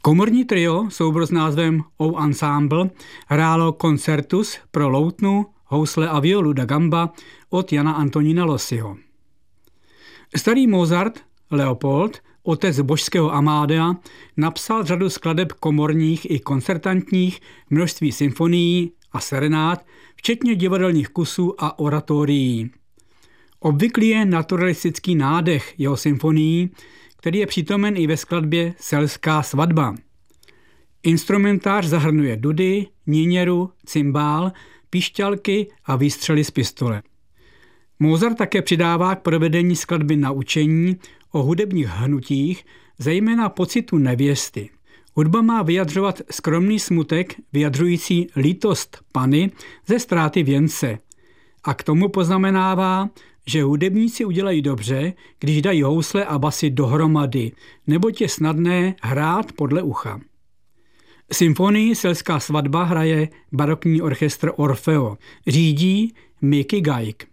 Komorní trio, soubor s názvem O Ensemble, hrálo koncertus pro loutnu, housle a violu da gamba od Jana Antonína Lossiho. Starý Mozart, Leopold, otec božského Amadea, napsal řadu skladeb komorních i koncertantních, množství symfonií a serenád, včetně divadelních kusů a oratorií. Obvyklý je naturalistický nádech jeho symfonií, který je přítomen i ve skladbě Selská svatba. Instrumentář zahrnuje dudy, niněru, cymbál, píšťalky a výstřely z pistole. Mozart také přidává k provedení skladby naučení o hudebních hnutích, zejména pocitu nevěsty. Hudba má vyjadřovat skromný smutek, vyjadřující lítost Panny ze ztráty věnce. A k tomu poznamenává, že hudebníci udělají dobře, když dají housle a basy dohromady, neboť je snadné hrát podle ucha. Symfonii Selská svatba hraje barokní orchestr Orfeo. Řídí Mickey Guyk.